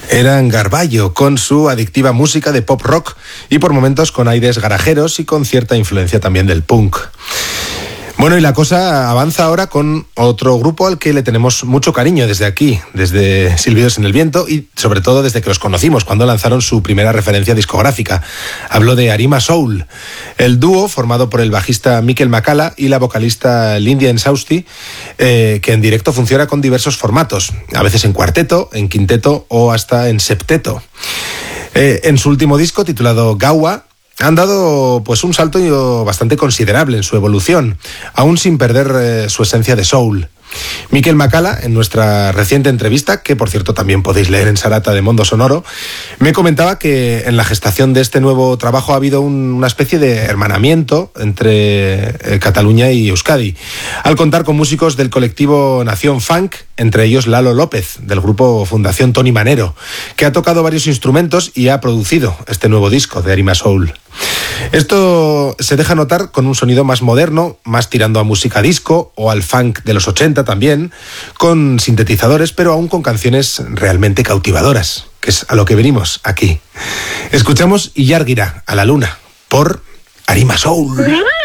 Eran Garballo, con su adictiva música de pop rock y por momentos con aires garajeros y con cierta influencia también del punk. Bueno, y la cosa avanza ahora con otro grupo al que le tenemos mucho cariño desde aquí, desde Silbidos en el Viento y sobre todo desde que los conocimos cuando lanzaron su primera referencia discográfica. Hablo de Arima Soul, el dúo formado por el bajista Mikel Makala y la vocalista Lindia Ensausti, que en directo funciona con diversos formatos, a veces en cuarteto, en quinteto o hasta en septeto. En su último disco, titulado Gaua, han dado pues un salto bastante considerable en su evolución, aún sin perder su esencia de soul. Mikel Makala, en nuestra reciente entrevista, que por cierto también podéis leer en Sarata de Mondo Sonoro, me comentaba que en la gestación de este nuevo trabajo ha habido una especie de hermanamiento entre Cataluña y Euskadi, al contar con músicos del colectivo Nación Funk, entre ellos Lalo López, del grupo Fundación Tony Manero, que ha tocado varios instrumentos y ha producido este nuevo disco de Arima Soul. Esto se deja notar con un sonido más moderno, más tirando a música disco o al funk de los 80 también, con sintetizadores, pero aún con canciones realmente cautivadoras, que es a lo que venimos aquí. Escuchamos Ilargira a la luna por Arima Soul.